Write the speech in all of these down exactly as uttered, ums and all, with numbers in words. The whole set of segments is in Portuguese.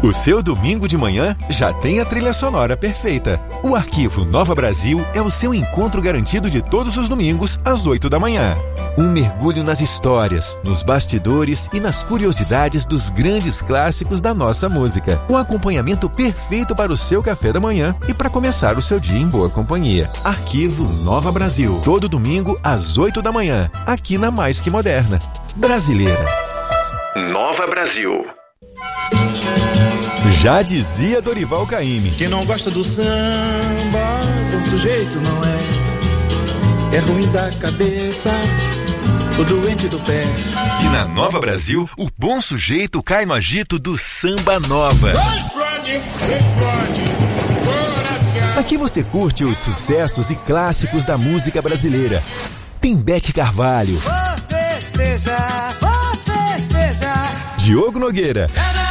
O seu domingo de manhã já tem a trilha sonora perfeita. O Arquivo Nova Brasil é o seu encontro garantido de todos os domingos, às oito da manhã. Um mergulho nas histórias, nos bastidores e nas curiosidades dos grandes clássicos da nossa música. Um acompanhamento perfeito para o seu café da manhã e para começar o seu dia em boa companhia. Arquivo Nova Brasil. Todo domingo, às oito da manhã. Aqui na Mais Que Moderna. Brasileira. Nova Brasil. Já dizia Dorival Caymmi: quem não gosta do samba, bom sujeito não é. É ruim da cabeça, o doente do pé. E na Nova Brasil, o bom sujeito cai no agito do Samba Nova. Explode, explode, coração. Aqui você curte os sucessos e clássicos da música brasileira. Tem Bete Carvalho, vou festejar, vou festejar. Diogo Nogueira,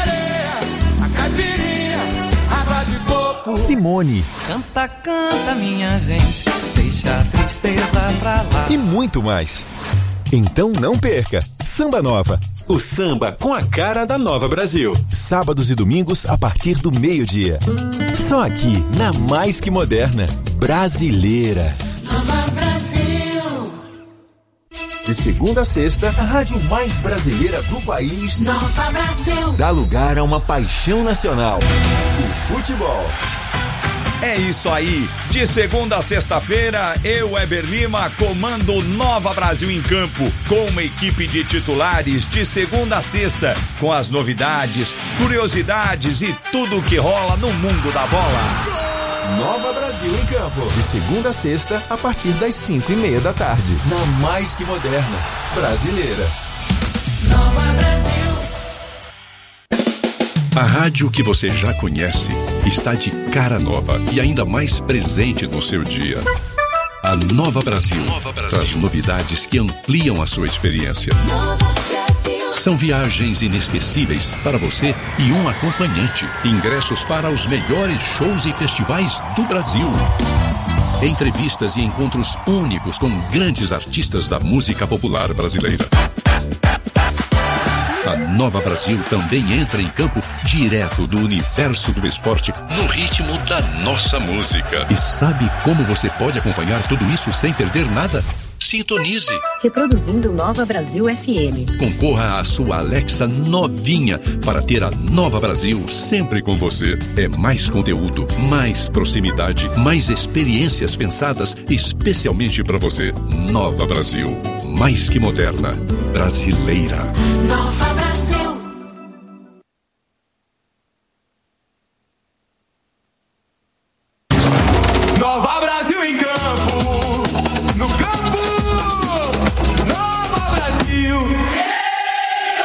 Simone, canta, canta minha gente, deixa a tristeza pra lá. E muito mais. Então não perca, Samba Nova, o samba com a cara da Nova Brasil. Sábados e domingos a partir do meio-dia. Só aqui na Mais Que Moderna, Brasileira. Nova Brasil. De segunda a sexta, a rádio mais brasileira do país, Nova Brasil, dá lugar a uma paixão nacional, o futebol. É isso aí, de segunda a sexta-feira, eu, Weber Lima, comando Nova Brasil em campo, com uma equipe de titulares de segunda a sexta, com as novidades, curiosidades e tudo o que rola no mundo da bola. Nova Brasil em campo, de segunda a sexta, a partir das cinco e meia da tarde, na Mais Que Moderna, Brasileira. Nova Brasil. A rádio que você já conhece está de cara nova e ainda mais presente no seu dia. A Nova Brasil, Nova Brasil traz novidades que ampliam a sua experiência. São viagens inesquecíveis para você e um acompanhante. Ingressos para os melhores shows e festivais do Brasil. Entrevistas e encontros únicos com grandes artistas da música popular brasileira. A Nova Brasil também entra em campo direto do universo do esporte no ritmo da nossa música. E sabe como você pode acompanhar tudo isso sem perder nada? Sintonize. Reproduzindo Nova Brasil F M. Concorra à sua Alexa novinha para ter a Nova Brasil sempre com você. É mais conteúdo, mais proximidade, mais experiências pensadas especialmente para você. Nova Brasil, mais que moderna, brasileira. Nova Brasil. Nova Brasil em campo, no campo, Nova Brasil em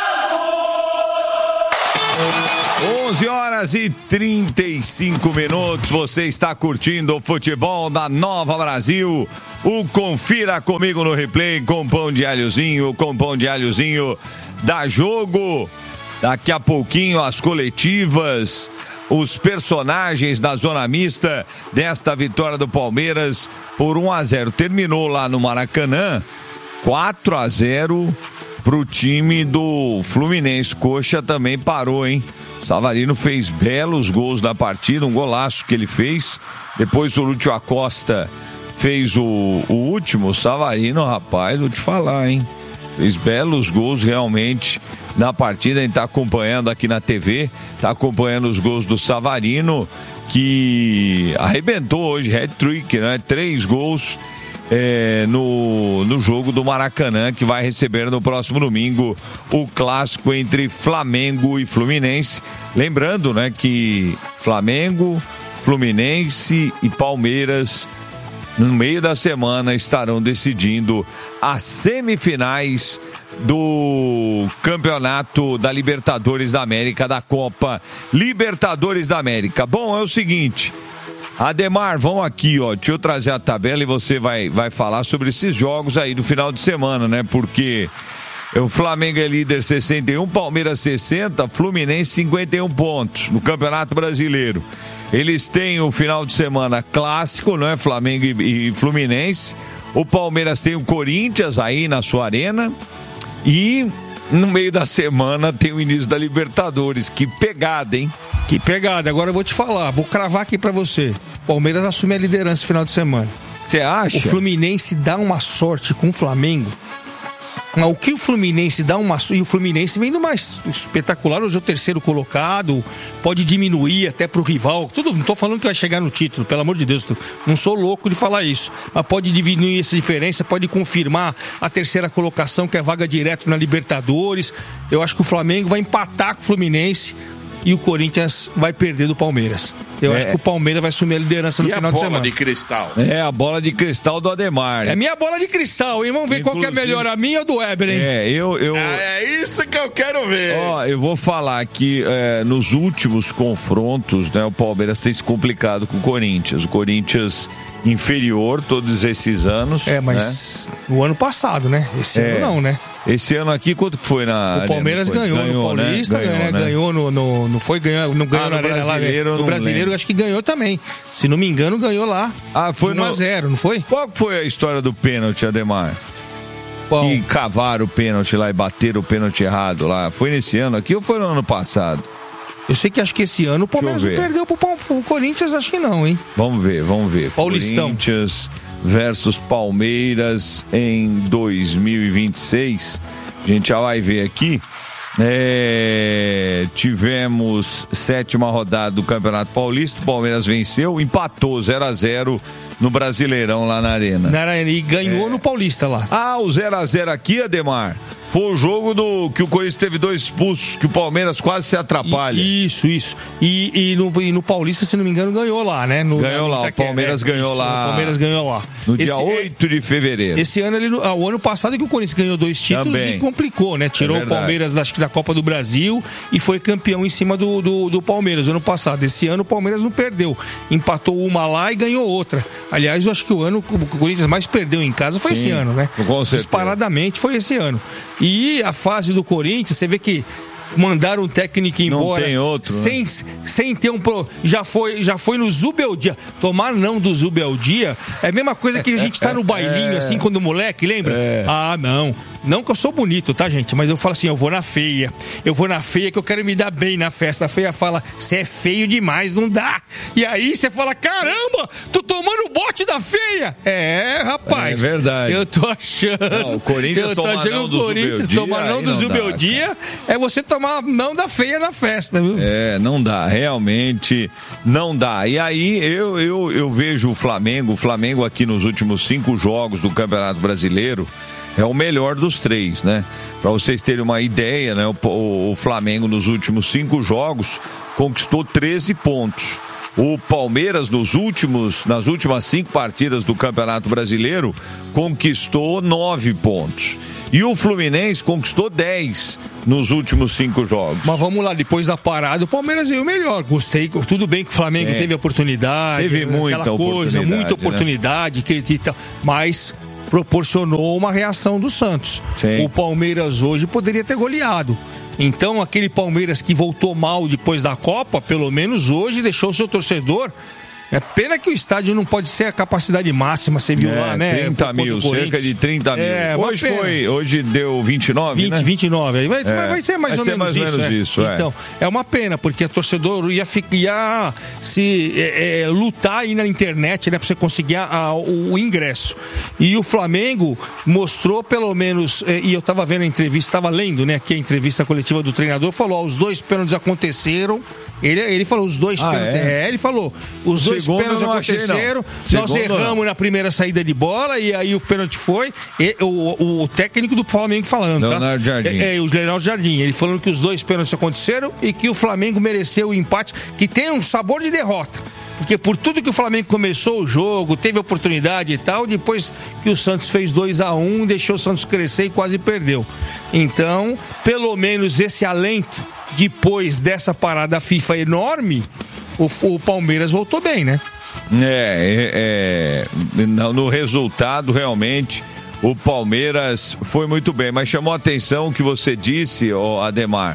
campo. onze horas e trinta e cinco minutos, você está curtindo o futebol da Nova Brasil. O Confira Comigo no Replay com pão de alhozinho, com pão de alhozinho dá jogo. Daqui a pouquinho as coletivas, os personagens da zona mista desta vitória do Palmeiras por um a zero. Terminou lá no Maracanã, quatro a zero pro time do Fluminense. Coxa também parou, hein? Savarino fez belos gols na partida, um golaço que ele fez. Depois o Lúcio Acosta fez o, o último. Savarino, rapaz, vou te falar, hein? Fez belos gols realmente na partida. A gente tá acompanhando aqui na T V, tá acompanhando os gols do Savarino, que arrebentou hoje, hat-trick, né? Três gols é, no, no jogo do Maracanã, que vai receber no próximo domingo o clássico entre Flamengo e Fluminense. Lembrando, né, que Flamengo, Fluminense e Palmeiras no meio da semana estarão decidindo as semifinais do Campeonato da Libertadores da América, da Copa Libertadores da América. Bom, é o seguinte, Ademar, vamos aqui, ó, deixa eu trazer a tabela e você vai, vai falar sobre esses jogos aí do final de semana, né? Porque o Flamengo é líder sessenta e um, Palmeiras sessenta, Fluminense cinquenta e um pontos no Campeonato Brasileiro. Eles têm o final de semana clássico, não é? Flamengo e, e Fluminense. O Palmeiras tem o Corinthians aí na sua arena. E no meio da semana tem o início da Libertadores. Que pegada, hein? Que pegada. Agora eu vou te falar, vou cravar aqui pra você. Palmeiras assume a liderança no final de semana. Você acha? O Fluminense dá uma sorte com o Flamengo. O que o Fluminense dá uma... E o Fluminense vem do mais espetacular. Hoje é o terceiro colocado. Pode diminuir até pro rival. Tudo, não tô falando que vai chegar no título, pelo amor de Deus. Não sou louco de falar isso. Mas pode diminuir essa diferença. Pode confirmar a terceira colocação, que é vaga direto na Libertadores. Eu acho que o Flamengo vai empatar com o Fluminense. E o Corinthians vai perder do Palmeiras. Eu É. acho que o Palmeiras vai assumir a liderança no E a final de bola semana. de cristal? É, a bola de cristal do Ademar. É minha bola de cristal, hein? Vamos ver qual que é Inclusive- melhor, a minha ou do Weber, hein? É, eu... eu... É isso que eu quero ver. Ó, eu vou falar que é, nos últimos confrontos, né, o Palmeiras tem se complicado com o Corinthians. O Corinthians inferior todos esses anos. É, mas no ano passado, né? Esse É. ano não, né? Esse ano aqui, quanto que foi na... O Palmeiras Arena? ganhou, no Paulista, né? ganhou, né? né? ganhou no, no. Não foi ganhou, não ganhou Ah, na no Arena lá, né? Brasileiro eu No não Brasileiro, lembro. acho que ganhou também. Se não me engano, ganhou lá. Ah, foi de um a no... zero, não foi? Qual que foi a história do pênalti, Ademar? Qual? Que cavaram o pênalti lá e bateram o pênalti errado lá. Foi nesse ano aqui ou foi no ano passado? Eu sei que acho que esse ano o Palmeiras Deixa eu não ver. perdeu pro, Pal- pro Corinthians, acho que não, hein? Vamos ver, vamos ver. Paulistão. Corinthians versus Palmeiras em dois mil e vinte e seis. A gente já vai ver aqui. É, tivemos sétima rodada do Campeonato Paulista. O Palmeiras venceu, empatou zero a zero no Brasileirão lá na Arena. Na Arena, e ganhou no Paulista lá. Ah, o zero a zero aqui, Ademar, foi o jogo do que o Corinthians teve dois expulsos, que o Palmeiras quase se atrapalha. E- isso, isso. E, e, no, e no Paulista, se não me engano, ganhou lá, né? No, Ganhou na- lá, o Itaquera, Palmeiras né? ganhou Isso, lá. O Palmeiras ganhou lá. No dia Esse- oito de fevereiro. Esse ano, ele, ah, o ano passado que o Corinthians ganhou dois títulos Também. e complicou, né? Tirou É o verdade. Palmeiras da, acho que da Copa do Brasil e foi campeão em cima do, do, do Palmeiras ano passado. Esse ano o Palmeiras não perdeu. Empatou uma lá e ganhou outra. Aliás, eu acho que o ano que o Corinthians mais perdeu em casa foi Sim, esse ano, né? com certeza. Disparadamente foi esse ano. E a fase do Corinthians, você vê que mandaram o técnico Não embora tem outro, né? sem, sem ter um pro... já foi já foi no Zubeldia. Tomar não do Zubeldia é a mesma coisa que a gente tá no bailinho assim quando moleque, lembra? É. Ah, não. Não que eu sou bonito, tá, gente? Mas eu falo assim, eu vou na feia. Eu vou na feia que eu quero me dar bem na festa. A feia fala, você é feio demais, não dá. E aí você fala, caramba, tô tomando o bote da feia. É, rapaz. É verdade. Eu tô achando. Não, o Corinthians eu tô toma achando não que do o Corinthians Zubeldia, tomar não aí do não dá, Zubeldia é você tomar não da feia na festa, viu? É, não dá, realmente não dá. E aí eu, eu, eu vejo o Flamengo, o Flamengo aqui nos últimos cinco jogos do Campeonato Brasileiro é o melhor dos três, né? Para vocês terem uma ideia, né? O, o, o Flamengo nos últimos cinco jogos conquistou treze pontos. O Palmeiras nos últimos, nas últimas cinco partidas do Campeonato Brasileiro conquistou nove pontos. E o Fluminense conquistou dez nos últimos cinco jogos. Mas vamos lá, depois da parada, o Palmeiras veio melhor. Gostei, tudo bem que o Flamengo Sim. teve oportunidade. Teve muita aquela coisa, oportunidade, muita né? oportunidade, que, que, tal, mas proporcionou uma reação do Santos. Sim. O Palmeiras hoje poderia ter goleado. Então, aquele Palmeiras que voltou mal depois da Copa, pelo menos hoje, deixou o seu torcedor. É pena que o estádio não pode ser a capacidade máxima, você viu É, lá, né? trinta Contra o mil, Corinthians. cerca de trinta mil. É, uma hoje pena. foi, hoje deu vinte e nove, vinte, né? vinte e nove. Aí vai, É, vai ser mais vai ou ser menos mais ou isso. menos é. isso, é. Então, é uma pena, porque a torcedor ia, fi- ia se é, é, lutar aí na internet, né, pra você conseguir a- a- o, o ingresso. E o Flamengo mostrou pelo menos, é, e eu tava vendo a entrevista, tava lendo, né, aqui a entrevista coletiva do treinador, falou, ó, os dois pênaltis aconteceram. Ele, ele falou, os dois Ah, pênaltis. é? É, ele falou, os O dois segundo pênaltis eu não achei, não. aconteceram. Nós Segundo, não. erramos na primeira saída de bola e aí o pênalti foi. E, o, o técnico do Flamengo falando, Leonardo tá? Jardim. É, é, o Leonardo Jardim. Ele falando que os dois pênaltis aconteceram e que o Flamengo mereceu o empate, que tem um sabor de derrota. Porque por tudo que o Flamengo começou o jogo, teve oportunidade e tal, depois que o Santos fez dois a um, deixou o Santos crescer e quase perdeu. Então, pelo menos esse alento, depois dessa parada FIFA enorme, o, o Palmeiras voltou bem, né? É, é, é, no no resultado, realmente, o Palmeiras foi muito bem. Mas chamou a atenção o que você disse, ó, Ademar,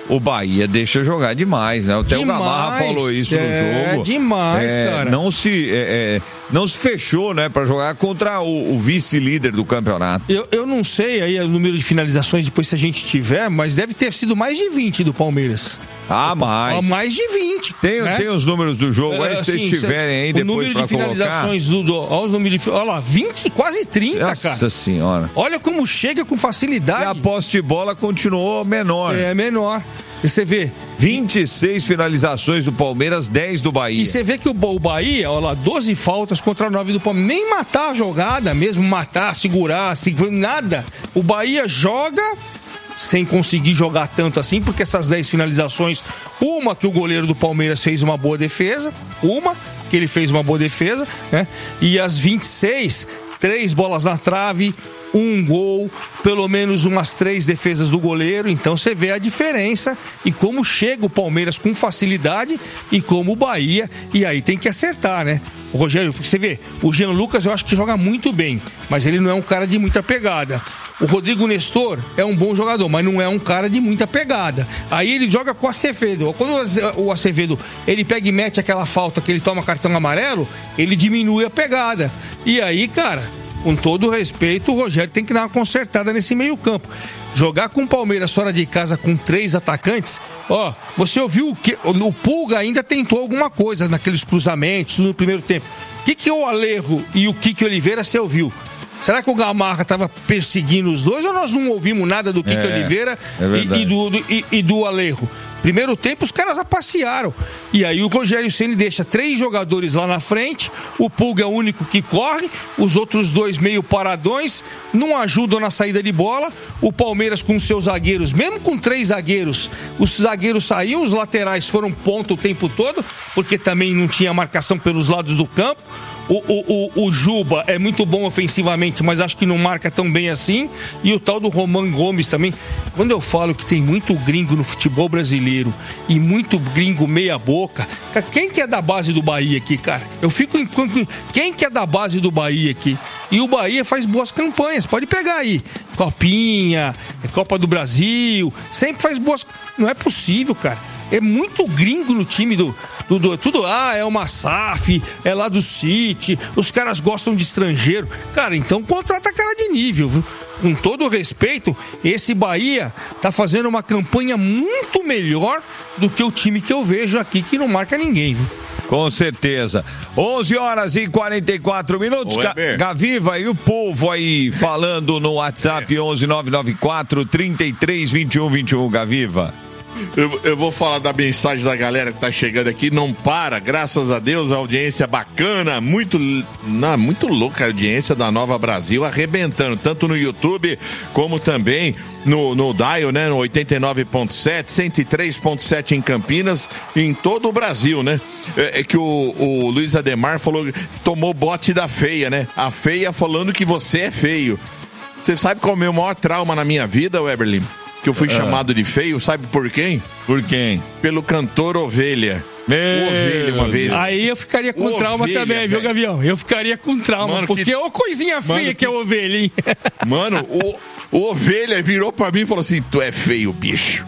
o Bahia deixa jogar demais, né? Até demais, o Gamarra falou isso no é, jogo. É demais, é, cara. Não se, é, é, não se fechou, né, pra jogar contra o, o vice-líder do campeonato. Eu, eu não sei aí o número de finalizações depois se a gente tiver, mas deve ter sido mais de vinte do Palmeiras. Ah, mais. Ah, mais de vinte. Tem, né? tem os números do jogo, aí se vocês tiverem aí depois pra colocar. O número de finalizações, do, do, olha os números de, olha lá, vinte, quase trinta, Nossa cara. Nossa senhora. Olha como chega com facilidade. E a posse de bola continuou menor. É, menor. E você vê... vinte e seis finalizações do Palmeiras, dez do Bahia. E você vê que o, o Bahia, olha lá, doze faltas contra nove do Palmeiras. Nem matar a jogada mesmo, matar, segurar, segurar, nada. O Bahia joga sem conseguir jogar tanto assim, porque essas dez finalizações, uma que o goleiro do Palmeiras fez uma boa defesa, uma que ele fez uma boa defesa, né? E as vinte e seis, três bolas na trave, um gol, pelo menos umas três defesas do goleiro. Então você vê a diferença e como chega o Palmeiras com facilidade e como o Bahia, e aí tem que acertar, né? O Rogério, você vê, o Jean Lucas eu acho que joga muito bem, mas ele não é um cara de muita pegada. O Rodrigo Nestor é um bom jogador, mas não é um cara de muita pegada. Aí ele joga com o Acevedo. Quando o Acevedo ele pega e mete aquela falta que ele toma cartão amarelo, ele diminui a pegada. E aí, cara, com todo o respeito, o Rogério tem que dar uma consertada nesse meio campo. Jogar com o Palmeiras fora de casa com três atacantes, ó, você ouviu que o Pulga ainda tentou alguma coisa naqueles cruzamentos no primeiro tempo. O que que o Alejo e o Kiki Oliveira você ouviu? Será que o Gamarra estava perseguindo os dois ou nós não ouvimos nada do Kiki é, Oliveira é e, e, do, do, e, e do Alejo? Primeiro tempo os caras passearam. E aí o Rogério Ceni deixa três jogadores lá na frente, o Pulga é o único que corre, os outros dois meio paradões, não ajudam na saída de bola. O Palmeiras com seus zagueiros, mesmo com três zagueiros, os zagueiros saíam, os laterais foram ponta o tempo todo, porque também não tinha marcação pelos lados do campo. O, o, o, o Juba é muito bom ofensivamente, mas acho que não marca tão bem assim. E o tal do Roman Gomes também. Quando eu falo que tem muito gringo no futebol brasileiro e muito gringo meia boca, quem que é da base do Bahia aqui, cara? Eu fico em... Quem que é da base do Bahia aqui? E o Bahia faz boas campanhas, pode pegar aí. Copinha, Copa do Brasil, sempre faz boas... Não é possível, cara. É muito gringo no time do, do, do... Tudo, ah, é uma S A F, é lá do City, os caras gostam de estrangeiro. Cara, então contrata cara de nível, viu? Com todo respeito, esse Bahia tá fazendo uma campanha muito melhor do que o time que eu vejo aqui, que não marca ninguém, viu? Com certeza. onze horas e quarenta e quatro minutos. Ga- Gaviva e o povo aí falando no WhatsApp é. onze nove nove quatro, trinta e três, vinte e um, vinte e um, Gaviva. Eu, eu vou falar da mensagem da galera que tá chegando aqui, não para, graças a Deus, a audiência bacana, muito, não, muito louca a audiência da Nova Brasil, arrebentando, tanto no YouTube, como também no, no Dial, né, no oitenta e nove ponto sete, cento e três ponto sete em Campinas, em todo o Brasil, né, é, é que o, o Luiz Ademar falou, tomou bote da feia, né, a feia falando que você é feio. Você sabe qual é o meu maior trauma na minha vida, Weberlin? Que eu fui ah. chamado de feio, sabe por quem? Por quem? Pelo cantor Ovelha. Meu Ovelha, uma vez. Aí eu ficaria com o trauma ovelha, também, viu, Gavião? Eu ficaria com trauma, mano, porque que... é uma coisinha feia mano, que... que é Ovelha, hein? Mano, o, o Ovelha virou pra mim e falou assim, tu é feio, bicho.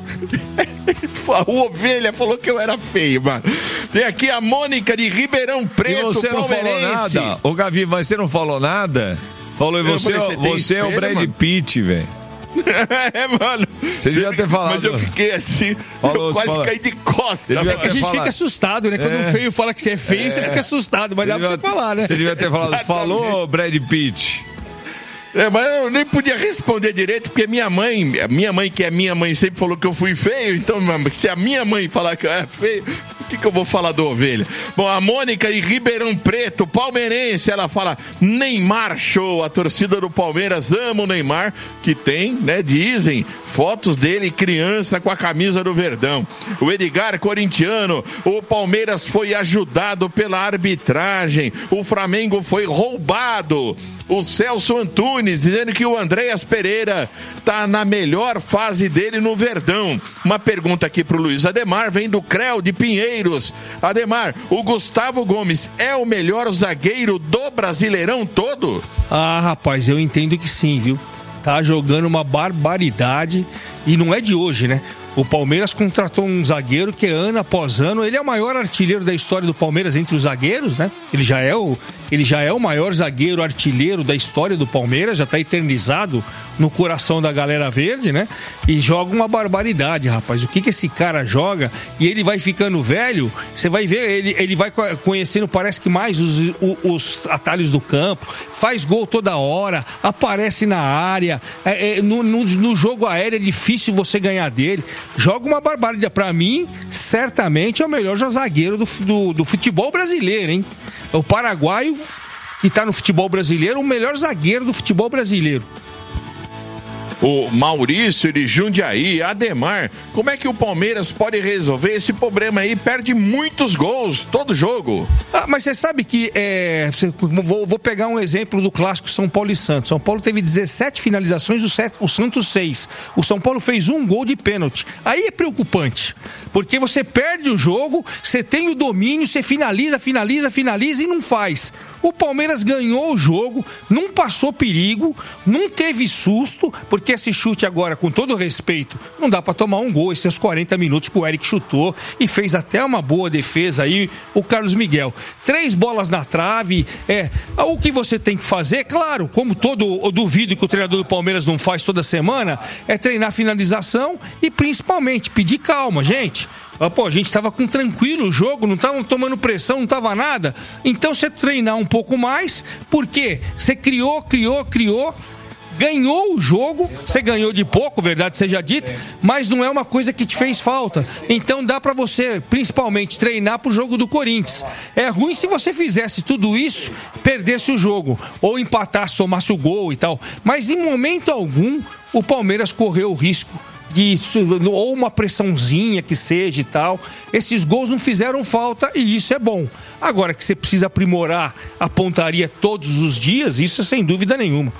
O Ovelha falou que eu era feio, mano. Tem aqui a Mônica de Ribeirão Preto, e você não falou nada? Ô, Gavi, mas você não falou nada? Falou, e você, você, você espelho, é o Brad mano? Pitt, velho. É, mano. Você devia ter falado. Mas eu fiquei assim, falou, eu quase fala. caí de costas. É que a gente falado. fica assustado, né? Quando é. um feio fala que você é feio, é. você fica assustado, mas você dá devia, pra você falar, né? Você devia ter falado, Exatamente. falou, Brad Pitt. É, mas eu nem podia responder direito, porque minha mãe, minha mãe que é minha mãe, sempre falou que eu fui feio, então se a minha mãe falar que eu era feio, o que, que eu vou falar do Ovelha? Bom, a Mônica de Ribeirão Preto, palmeirense, ela fala, Neymar show, a torcida do Palmeiras ama o Neymar, que tem, né, dizem, fotos dele criança com a camisa do Verdão. O Edgar, corintiano, o Palmeiras foi ajudado pela arbitragem, o Flamengo foi roubado. O Celso Antunes dizendo que o Andréas Pereira tá na melhor fase dele no Verdão. Uma pergunta aqui pro Luiz Ademar, vem do Creu de Pinheiros. Ademar, o Gustavo Gomes é o melhor zagueiro do Brasileirão todo? Ah, rapaz, eu entendo que sim, viu? Tá jogando uma barbaridade e não é de hoje, né? O Palmeiras contratou um zagueiro que ano após ano, ele é o maior artilheiro da história do Palmeiras entre os zagueiros, né? Ele já é o, ele já é o maior zagueiro artilheiro da história do Palmeiras, já tá eternizado no coração da galera verde, né? E joga uma barbaridade, rapaz. O que que esse cara joga? E ele vai ficando velho, você vai ver, ele, ele vai conhecendo, parece que mais os, os, os atalhos do campo, faz gol toda hora, aparece na área, é, é, no, no, no jogo aéreo é difícil você ganhar dele. Joga uma barbaridade. Pra mim, certamente é o melhor zagueiro do, do, do futebol brasileiro, hein? É o paraguaio que tá no futebol brasileiro, o melhor zagueiro do futebol brasileiro. O Maurício de Jundiaí, Ademar, como é que o Palmeiras pode resolver esse problema aí? Perde muitos gols todo jogo. Ah, mas você sabe que é, vou, vou pegar um exemplo do clássico São Paulo e Santos. São Paulo teve dezessete finalizações, o, set, o Santos seis. O São Paulo fez um gol de pênalti. Aí é preocupante, porque você perde o jogo, você tem o domínio, você finaliza, finaliza, finaliza e não faz. O Palmeiras ganhou o jogo, não passou perigo, não teve susto, porque esse chute agora, com todo respeito, não dá pra tomar um gol, esses quarenta minutos que o Eric chutou e fez até uma boa defesa aí, o Carlos Miguel. Três bolas na trave, é, o que você tem que fazer, claro, como todo, eu duvido que o treinador do Palmeiras não faz toda semana, é treinar finalização e principalmente pedir calma, gente. Pô, a gente tava com tranquilo o jogo, não tava tomando pressão, não tava nada. Então você treinar um pouco mais, porque você criou, criou, criou, ganhou o jogo, você ganhou de pouco, verdade seja dita, mas não é uma coisa que te fez falta. Então dá pra você, principalmente, treinar pro jogo do Corinthians. É ruim se você fizesse tudo isso, perdesse o jogo, ou empatasse, tomasse o gol e tal. Mas em momento algum, o Palmeiras correu o risco de, ou uma pressãozinha que seja e tal. Esses gols não fizeram falta e isso é bom. Agora que você precisa aprimorar a pontaria todos os dias, isso é sem dúvida nenhuma.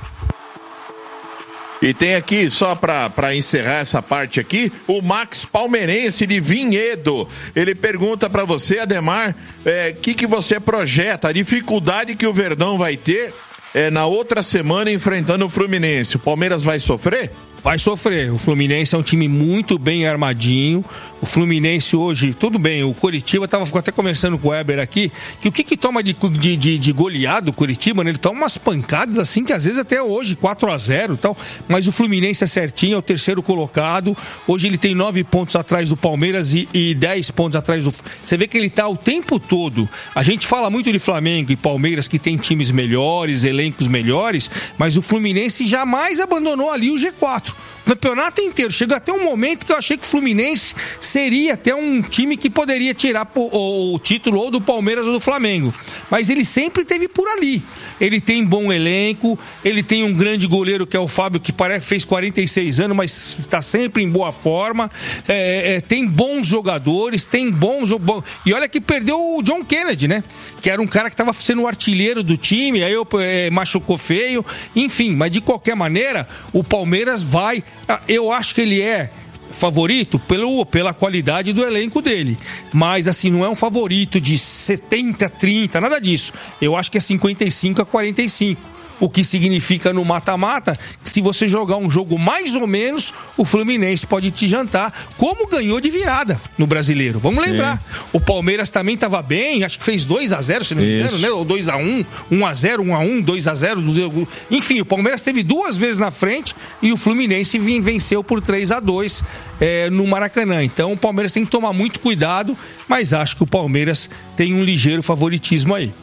E tem aqui, só para encerrar essa parte aqui, o Max Palmeirense de Vinhedo. Ele pergunta para você, Ademar, o é, que, que você projeta, a dificuldade que o Verdão vai ter é, na outra semana enfrentando o Fluminense. O Palmeiras vai sofrer? Vai sofrer. O Fluminense é um time muito bem armadinho. O Fluminense hoje, tudo bem, o Coritiba, tava até conversando com o Weber aqui, que o que que toma de, de, de, de goleado o Coritiba, né? Ele toma umas pancadas assim, que às vezes até hoje, quatro a zero e tal, mas o Fluminense é certinho, é o terceiro colocado. Hoje ele tem nove pontos atrás do Palmeiras e, e dez pontos atrás do... Você vê que ele tá o tempo todo. A gente fala muito de Flamengo e Palmeiras, que tem times melhores, elencos melhores, mas o Fluminense jamais abandonou ali o G quatro. O campeonato inteiro. Chegou até um momento que eu achei que o Fluminense seria até um time que poderia tirar o, o título ou do Palmeiras ou do Flamengo. Mas ele sempre esteve por ali. Ele tem bom elenco, ele tem um grande goleiro que é o Fábio, que parece que fez quarenta e seis anos, mas está sempre em boa forma. É, é, tem bons jogadores, tem bons... E olha que perdeu o John Kennedy, né? Que era um cara que estava sendo o artilheiro do time, aí eu, é, machucou feio. Enfim, mas de qualquer maneira, o Palmeiras vai... Eu acho que ele é favorito pelo, pela qualidade do elenco dele, mas assim, não é um favorito de setenta a trinta, nada disso. Eu acho que é cinquenta e cinco a quarenta e cinco. O que significa no mata-mata que se você jogar um jogo mais ou menos, o Fluminense pode te jantar, como ganhou de virada no Brasileiro. Vamos lembrar. Sim. O Palmeiras também estava bem, acho que fez dois a zero, se não me engano, né? Ou dois a um, um a zero, um a um, dois a zero. Enfim, o Palmeiras teve duas vezes na frente e o Fluminense venceu por três a dois é, no Maracanã. Então o Palmeiras tem que tomar muito cuidado, mas acho que o Palmeiras tem um ligeiro favoritismo aí.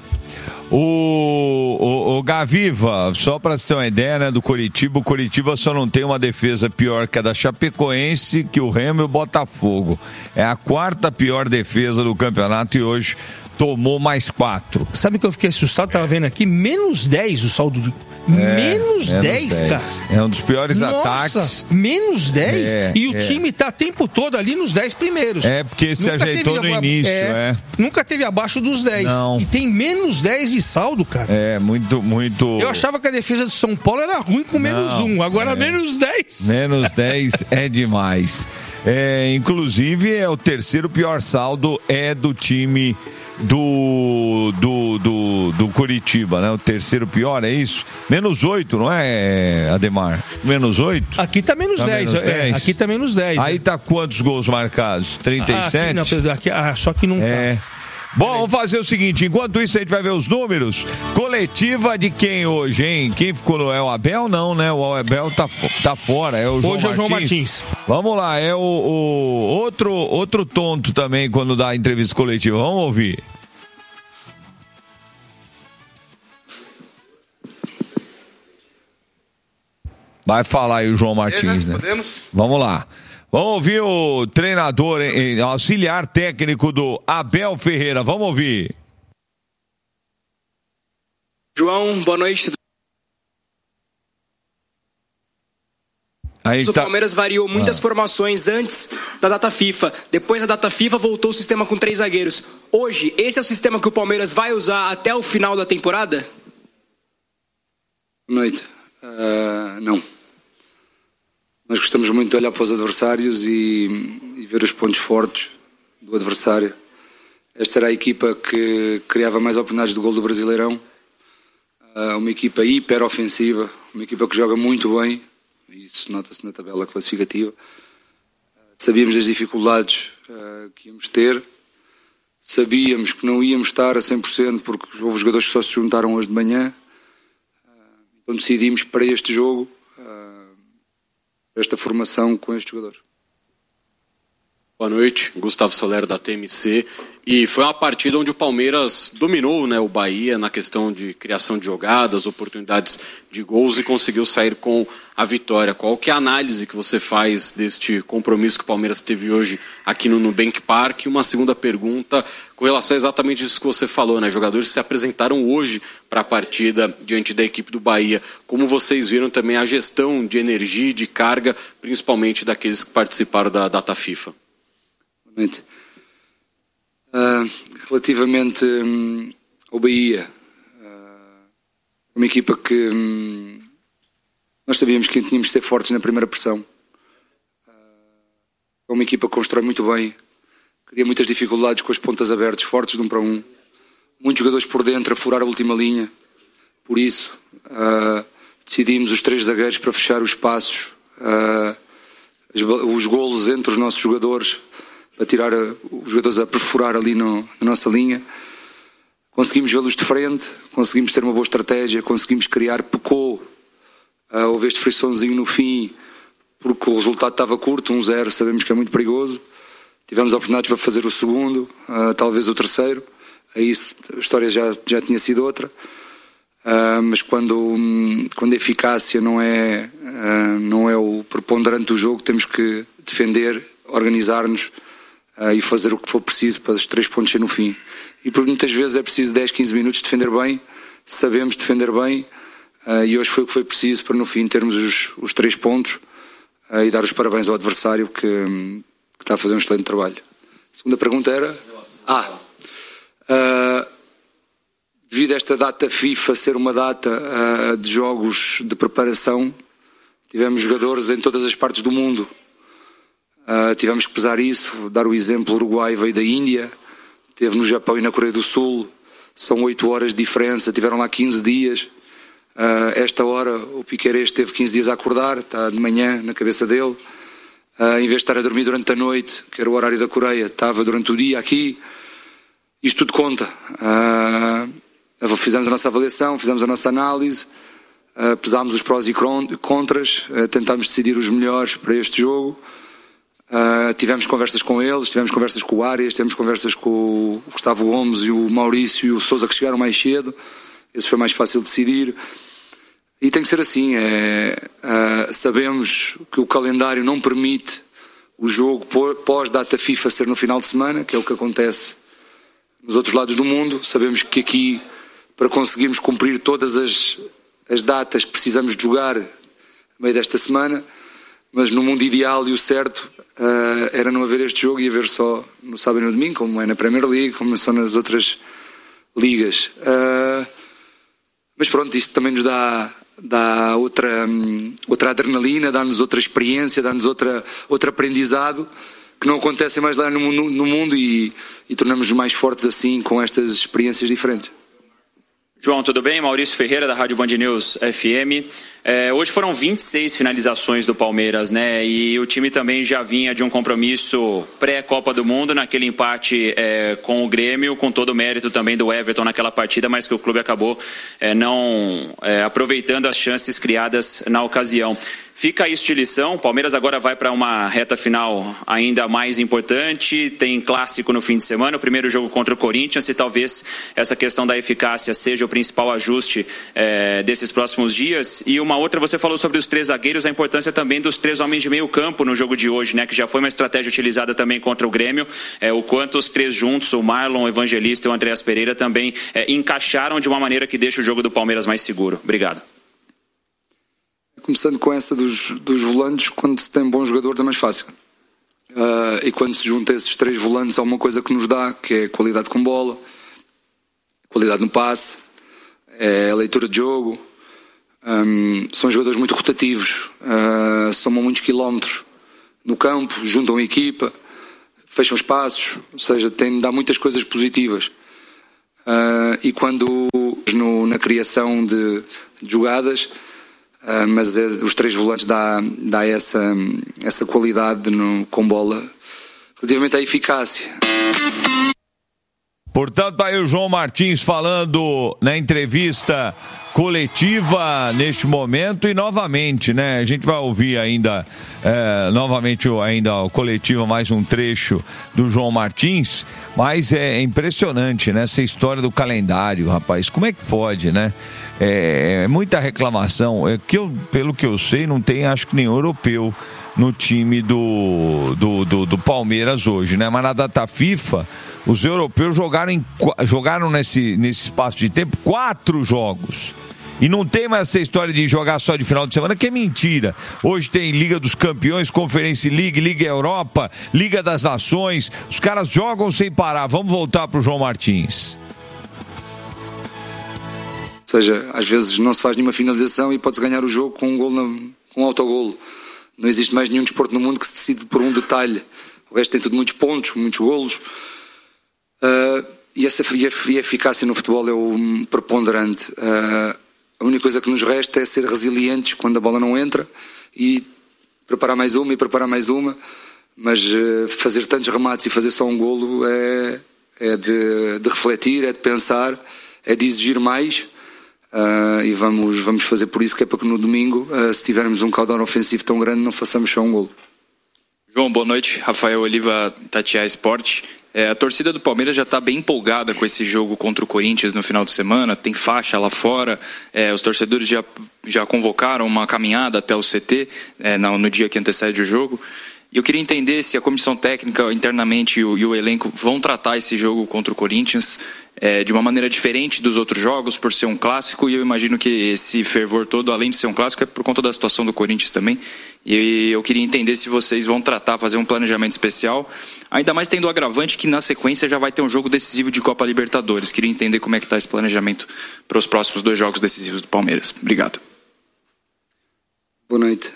O, o, o Gaviva, só para você ter uma ideia, né, do Coritiba, o Coritiba só não tem uma defesa pior que a da Chapecoense, que o Remo e o Botafogo. É a quarta pior defesa do campeonato e hoje tomou mais quatro. Sabe que eu fiquei assustado? Tava vendo aqui, menos dez o saldo de... É, menos dez, cara. É um dos piores Nossa, ataques. Menos dez? É, e o é. time tá o tempo todo ali nos dez primeiros. É, porque se nunca ajeitou no ab... início, é, é. Nunca teve abaixo dos dez. Não. E tem menos dez de saldo, cara. É, muito, muito... Eu achava que a defesa do São Paulo era ruim com menos Não, um. Agora é. menos dez. Menos dez é demais. É, inclusive, é o terceiro pior saldo é do time do, do, do, do Coritiba, né? O terceiro pior, é isso? Menos oito, não é, Ademar? Menos oito? Aqui tá menos tá dez. Menos É, dez. aqui tá menos dez. Aí tá quantos gols marcados? trinta e sete? Ah, aqui, não, aqui, ah, só que não é. tá. Bom, vamos fazer o seguinte, enquanto isso a gente vai ver os números. Coletiva de quem hoje, hein? Quem ficou no é o Abel? Não, né? O Abel tá, tá fora, é o João hoje Martins. é o João Martins. Vamos lá, é o, o outro, outro tonto também quando dá entrevista coletiva. Vamos ouvir. Vai falar aí o João Martins, né? Podemos? Vamos lá. Vamos ouvir o treinador, eh, auxiliar técnico do Abel Ferreira. Vamos ouvir. João, boa noite. Aí o tá... Palmeiras variou muitas ah. formações antes da data FIFA. Depois da data FIFA, voltou o sistema com três zagueiros. Hoje, esse é o sistema que o Palmeiras vai usar até o final da temporada? Boa noite. Uh, não. Nós gostamos muito de olhar para os adversários e, e ver os pontos fortes do adversário. Esta era a equipa que criava mais oportunidades de gol do Brasileirão. Uh, uma equipa hiper ofensiva, uma equipa que joga muito bem. Isso nota-se na tabela classificativa. Uh, sabíamos das dificuldades uh, que íamos ter. Sabíamos que não íamos estar a cem por cento porque houve jogadores que só se juntaram hoje de manhã. Uh, então decidimos para este jogo esta formação com este jogador. Boa noite, Gustavo Soler da T M C. E foi uma partida onde o Palmeiras dominou, né, o Bahia na questão de criação de jogadas, oportunidades de gols e conseguiu sair com a vitória. Qual que é a análise que você faz deste compromisso que o Palmeiras teve hoje aqui no Nubank Park? Uma segunda pergunta com relação a exatamente isso que você falou, né? Jogadores se apresentaram hoje para a partida diante da equipe do Bahia. Como vocês viram também a gestão de energia e de carga, principalmente daqueles que participaram da data FIFA? Uh, relativamente um, ao Bahia, uh, uma equipa que um, nós sabíamos que tínhamos de ser fortes na primeira pressão. Uh, é uma equipa que constrói muito bem, cria muitas dificuldades com as pontas abertas, fortes de um para um, muitos jogadores por dentro a furar a última linha. Por isso uh, decidimos os três zagueiros para fechar os espaços, uh, os golos entre os nossos jogadores, a tirar os jogadores a perfurar ali no, na nossa linha. Conseguimos vê-los de frente, conseguimos ter uma boa estratégia, conseguimos criar, pecou, uh, houve este friçãozinho no fim, porque o resultado estava curto, um zero, sabemos que é muito perigoso. Tivemos oportunidades para fazer o segundo, uh, talvez o terceiro, aí a história já, já tinha sido outra. Uh, mas quando, um, quando a eficácia não é, uh, não é o preponderante do jogo, temos que defender, organizar-nos, Uh, e fazer o que for preciso para os três pontos ser no fim. E por muitas vezes é preciso dez, quinze minutos de defender bem, sabemos defender bem, uh, e hoje foi o que foi preciso para no fim termos os, os três pontos uh, e dar os parabéns ao adversário que, um, que está a fazer um excelente trabalho. A segunda pergunta era... Ah, uh, devido a esta data FIFA ser uma data uh, de jogos de preparação, tivemos jogadores em todas as partes do mundo. Uh, tivemos que pesar isso, dar o exemplo, o Uruguai veio da Índia, esteve no Japão e na Coreia do Sul, são oito horas de diferença, tiveram lá quinze dias. Uh, esta hora o Piquerez esteve quinze dias a acordar, está de manhã na cabeça dele, uh, em vez de estar a dormir durante a noite, que era o horário da Coreia, estava durante o dia aqui. Isto tudo conta. Uh, fizemos a nossa avaliação, fizemos a nossa análise, uh, pesámos os prós e contras, uh, tentámos decidir os melhores para este jogo. Uh, tivemos conversas com eles, tivemos conversas com o Arias, tivemos conversas com o Gustavo Gomes e o Maurício e o Sousa, que chegaram mais cedo. Esse foi mais fácil de decidir. E tem que ser assim. É, uh, sabemos que o calendário não permite o jogo pós-data FIFA ser no final de semana, que é o que acontece nos outros lados do mundo. Sabemos que aqui, para conseguirmos cumprir todas as, as datas, precisamos de jogar no meio desta semana. Mas no mundo ideal e o certo uh, era não haver este jogo e haver só no sábado e no domingo, como é na Premier League, como são nas outras ligas. Uh, mas pronto, isto também nos dá, dá outra, outra adrenalina, dá-nos outra experiência, dá-nos outra, outro aprendizado que não acontece mais lá no, no, no mundo e, e tornamos-nos mais fortes assim com estas experiências diferentes. João, tudo bem? Maurício Ferreira, da Rádio Band News F M. É, hoje foram vinte e seis finalizações do Palmeiras, né? E o time também já vinha de um compromisso pré-Copa do Mundo, naquele empate é, com o Grêmio, com todo o mérito também do Everton naquela partida, mas que o clube acabou é, não é, aproveitando as chances criadas na ocasião. Fica isso de lição. O Palmeiras agora vai para uma reta final ainda mais importante. Tem clássico no fim de semana, o primeiro jogo contra o Corinthians, e talvez essa questão da eficácia seja o principal ajuste é, desses próximos dias. E uma outra, você falou sobre os três zagueiros, a importância também dos três homens de meio campo no jogo de hoje, né? Que já foi uma estratégia utilizada também contra o Grêmio. É, o quanto os três juntos, o Marlon, o Evangelista e o Andreas Pereira também é, encaixaram de uma maneira que deixa o jogo do Palmeiras mais seguro. Obrigado. Começando com essa dos, dos volantes, quando se tem bons jogadores é mais fácil. Uh, e quando se junta esses três volantes há uma coisa que nos dá, que é qualidade com bola, qualidade no passe, é a leitura de jogo. Um, são jogadores muito rotativos, uh, somam muitos quilómetros no campo, juntam a equipa, fecham espaços, ou seja, tem, dá muitas coisas positivas. Uh, e quando no, na criação de, de jogadas, Uh, mas é, os três volantes dá, dá essa, essa qualidade no, com bola relativamente à eficácia. Portanto, aí o João Martins falando na entrevista coletiva neste momento e novamente, né? A gente vai ouvir ainda é, novamente ainda o coletivo, mais um trecho do João Martins, mas é impressionante, né? Essa história do calendário, rapaz, como é que pode, né? É, é muita reclamação, é que eu, pelo que eu sei, não tem acho que nenhum europeu no time do, do, do, do Palmeiras hoje, né? Mas na data FIFA, os europeus jogaram, em, jogaram nesse, nesse espaço de tempo quatro jogos. E não tem mais essa história de jogar só de final de semana, que é mentira. Hoje tem Liga dos Campeões, Conference League, Liga Europa, Liga das Nações. Os caras jogam sem parar. Vamos voltar para o João Martins. Ou seja, às vezes não se faz nenhuma finalização e pode-se ganhar o jogo com um gol, na, com um autogolo. Não existe mais nenhum desporto no mundo que se decide por um detalhe. O resto tem tudo muitos pontos, muitos golos. Uh, e essa e a eficácia no futebol é o preponderante. Uh, a única coisa que nos resta é ser resilientes quando a bola não entra e preparar mais uma e preparar mais uma. Mas uh, fazer tantos remates e fazer só um golo é, é de, de refletir, é de pensar, é de exigir mais. Uh, e vamos, vamos fazer por isso, que é para que no domingo, uh, se tivermos um caudal ofensivo tão grande, não façamos só um golo. João, boa noite. Rafael Oliva, Tatiá Esporte. É, a torcida do Palmeiras já está bem empolgada com esse jogo contra o Corinthians no final de semana, tem faixa lá fora, é, os torcedores já, já convocaram uma caminhada até o C T é, no, no dia que antecede o jogo. E eu queria entender se a comissão técnica internamente e o, e o elenco vão tratar esse jogo contra o Corinthians é, de uma maneira diferente dos outros jogos, por ser um clássico, e eu imagino que esse fervor todo, além de ser um clássico, é por conta da situação do Corinthians também. E eu queria entender se vocês vão tratar, fazer um planejamento especial, ainda mais tendo o agravante que na sequência já vai ter um jogo decisivo de Copa Libertadores. Queria entender como é que está esse planejamento para os próximos dois jogos decisivos do Palmeiras. Obrigado. Boa noite.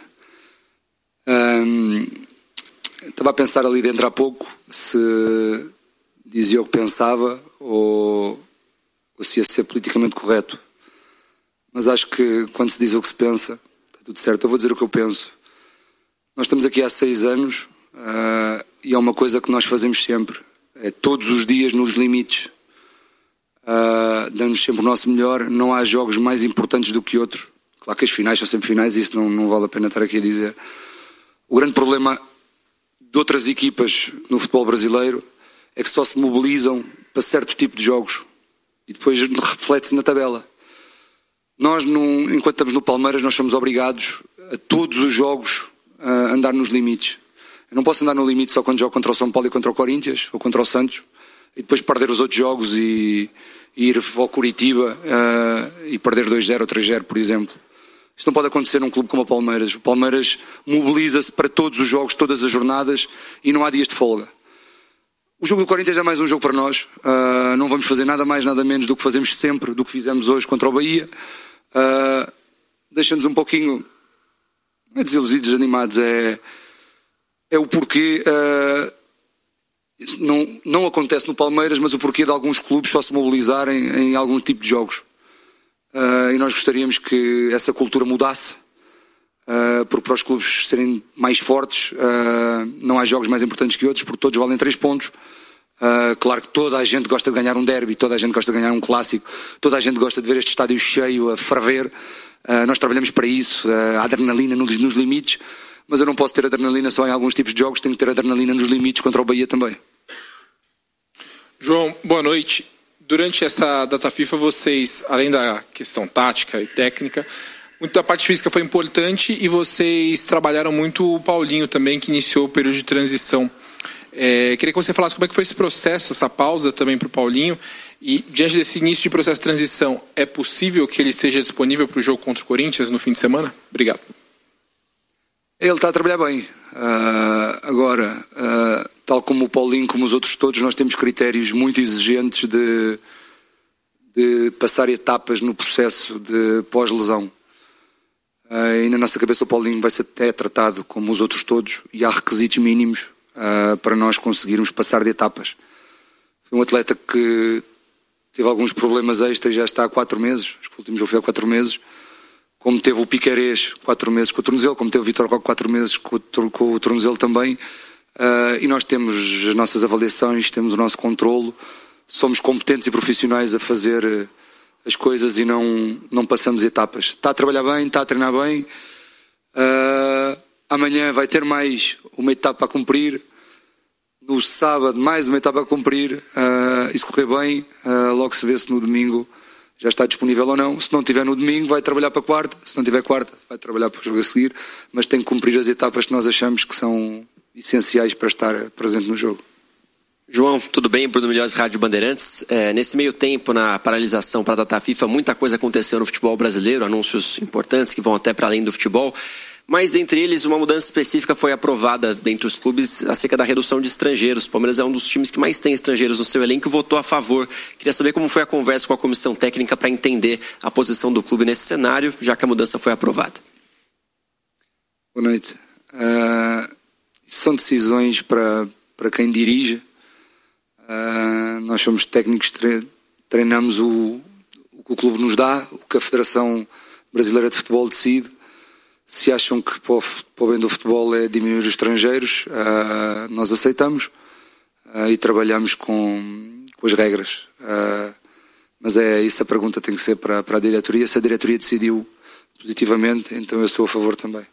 Um... Estava a pensar ali dentro há pouco se dizia o que pensava ou, ou se ia ser politicamente correto. Mas acho que quando se diz o que se pensa, está tudo certo. Eu vou dizer o que eu penso. Nós estamos aqui há seis anos uh, e é uma coisa que nós fazemos sempre. É todos os dias nos limites. Uh, damos sempre o nosso melhor. Não há jogos mais importantes do que outros. Claro que as finais são sempre finais e isso não, não vale a pena estar aqui a dizer. O grande problema de outras equipas no futebol brasileiro é que só se mobilizam para certo tipo de jogos e depois reflete-se na tabela. Nós, num, enquanto estamos no Palmeiras, nós somos obrigados a todos os jogos a andar nos limites. Eu não posso andar no limite só quando jogo contra o São Paulo e contra o Corinthians ou contra o Santos e depois perder os outros jogos e, e ir ao Curitiba uh, e perder dois zero ou três zero, por exemplo. Isto não pode acontecer num clube como o Palmeiras. O Palmeiras mobiliza-se para todos os jogos, todas as jornadas e não há dias de folga. O jogo do Corinthians é mais um jogo para nós. Uh, não vamos fazer nada mais, nada menos do que fazemos sempre, do que fizemos hoje contra o Bahia. Uh, deixa-nos um pouquinho, não é desiludidos, desanimados, é, é o porquê, uh, não, não acontece no Palmeiras, mas o porquê de alguns clubes só se mobilizarem em algum tipo de jogos. Uh, e nós gostaríamos que essa cultura mudasse, uh, porque para os clubes serem mais fortes, uh, não há jogos mais importantes que outros, porque todos valem três pontos. Uh, claro que toda a gente gosta de ganhar um derby, toda a gente gosta de ganhar um clássico, toda a gente gosta de ver este estádio cheio a ferver. Uh, nós trabalhamos para isso, uh, a adrenalina nos, nos limites, mas eu não posso ter adrenalina só em alguns tipos de jogos, tenho que ter adrenalina nos limites contra o Bahia também. João, boa noite. Durante essa data FIFA, vocês, além da questão tática e técnica, muito da parte física foi importante e vocês trabalharam muito o Paulinho também, que iniciou o período de transição. É, queria que você falasse como é que foi esse processo, essa pausa também para o Paulinho, e diante desse início de processo de transição, é possível que ele esteja disponível para o jogo contra o Corinthians no fim de semana? Obrigado. Ele está a trabalhar bem. Uh, agora, uh, tal como o Paulinho, como os outros todos, nós temos critérios muito exigentes de, de passar etapas no processo de pós-lesão. Uh, e na nossa cabeça o Paulinho vai ser até tratado como os outros todos e há requisitos mínimos uh, para nós conseguirmos passar de etapas. Foi um atleta que teve alguns problemas extras e já está há quatro meses, acho que o último jogo foi há quatro meses, como teve o Piquerez quatro meses com o tornozelo, como teve o Vitor Roque quatro meses com o, com o tornozelo também, uh, e nós temos as nossas avaliações, temos o nosso controlo, somos competentes e profissionais a fazer uh, as coisas e não, não passamos etapas. Está a trabalhar bem, está a treinar bem, uh, amanhã vai ter mais uma etapa a cumprir, no sábado mais uma etapa a cumprir, uh, e se correr bem, uh, logo se vê se no domingo já está disponível ou não. Se não tiver no domingo, vai trabalhar para a quarta. Se não tiver quarta, vai trabalhar para o jogo a seguir. Mas tem que cumprir as etapas que nós achamos que são essenciais para estar presente no jogo. João, tudo bem? Bruno Milhões, Rádio Bandeirantes. É, nesse meio tempo, na paralisação para a data FIFA, muita coisa aconteceu no futebol brasileiro, anúncios importantes que vão até para além do futebol. Mas, entre eles, uma mudança específica foi aprovada entre os clubes acerca da redução de estrangeiros. O Palmeiras é um dos times que mais tem estrangeiros no seu elenco e votou a favor. Queria saber como foi a conversa com a comissão técnica para entender a posição do clube nesse cenário, já que a mudança foi aprovada. Boa noite. Uh, são decisões para, para quem dirige. Uh, nós somos técnicos, treinamos o, o que o clube nos dá, o que a Federação Brasileira de Futebol decide. Se acham que para o, para o bem do futebol é diminuir os estrangeiros, uh, nós aceitamos uh, e trabalhamos com, com as regras. Uh, mas é isso, a pergunta tem que ser para, para a diretoria. Se a diretoria decidiu positivamente, então eu sou a favor também.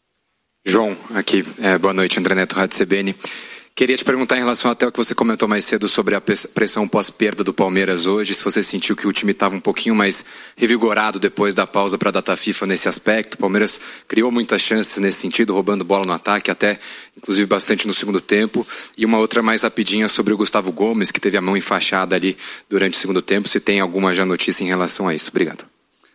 João, aqui, é, boa noite, André Neto, Rádio C B N. Queria te perguntar em relação até ao que você comentou mais cedo sobre a pressão pós-perda do Palmeiras hoje, se você sentiu que o time estava um pouquinho mais revigorado depois da pausa para a data FIFA nesse aspecto. O Palmeiras criou muitas chances nesse sentido, roubando bola no ataque, até inclusive bastante no segundo tempo. E uma outra mais rapidinha sobre o Gustavo Gomes, que teve a mão enfaixada ali durante o segundo tempo. Se tem alguma já notícia em relação a isso. Obrigado.